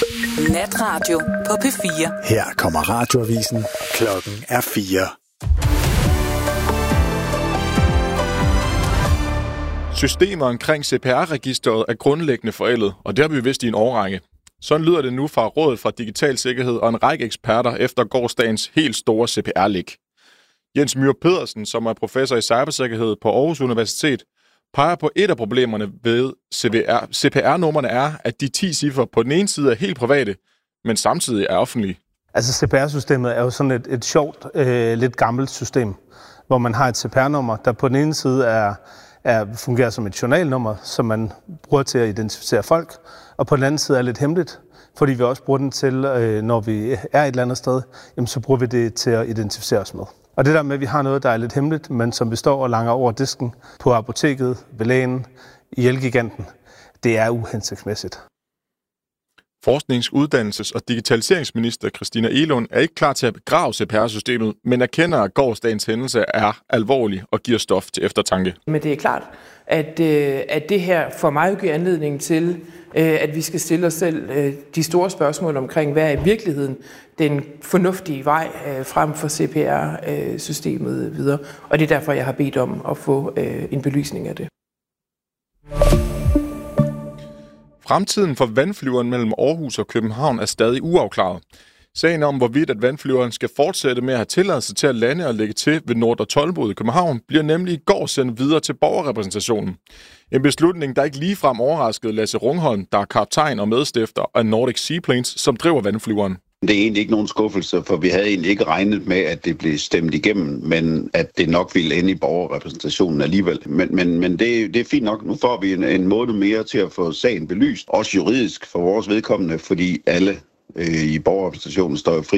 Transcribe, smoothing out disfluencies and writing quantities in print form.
Natradio på P4. Her kommer radioavisen. Klokken er 4. Systemer omkring CPR-registeret er grundlæggende forældet, og det har vi vidst i en årrække. Sådan lyder det nu fra Rådet for Digital Sikkerhed og en række eksperter efter gårsdagens helt store CPR-læk. Jens Myhr Pedersen, som er professor i cybersikkerhed på Aarhus Universitet, peger på et af problemerne ved CPR-nummerne er, at de 10 cifre på den ene side er helt private, men samtidig er offentlige. Altså CPR-systemet er jo sådan et sjovt, lidt gammelt system, hvor man har et CPR-nummer, der på den ene side fungerer som et journalnummer, som man bruger til at identificere folk, og på den anden side er lidt hemmeligt, fordi vi også bruger den til, når vi er et eller andet sted, jamen, så bruger vi det til at identificere os med. Og det der med, at vi har noget, der er lidt hemmeligt, men som vi står og langer over disken på apoteket, ved lægen, i Elgiganten, det er uhensigtsmæssigt. Forsknings-, uddannelses- og digitaliseringsminister Christina Egelund er ikke klar til at begrave CPR-systemet, men erkender, at gårsdagens hændelse er alvorlig og giver stof til eftertanke. Men det er klart, at det her for mig giver anledning til, at vi skal stille os selv de store spørgsmål omkring, hvad er i virkeligheden den fornuftige vej frem for CPR-systemet videre. Og det er derfor, jeg har bedt om at få en belysning af det. Fremtiden for vandflyveren mellem Aarhus og København er stadig uafklaret. Sagen om, hvorvidt at vandflyveren skal fortsætte med at have tilladelse til at lande og lægge til ved Nordre Toldbod i København, bliver nemlig i går sendt videre til borgerrepræsentationen. En beslutning, der ikke ligefrem overraskede Lasse Rungholm, der er kaptajn og medstifter af Nordic Seaplanes, som driver vandflyveren. Det er egentlig ikke nogen skuffelse, for vi havde egentlig ikke regnet med, at det blev stemt igennem, men at det nok ville ende i borgerrepræsentationen alligevel. Men det er fint nok. Nu får vi en måned mere til at få sagen belyst, også juridisk for vores vedkommende, fordi alle i borgerrepræsentationen står jo fri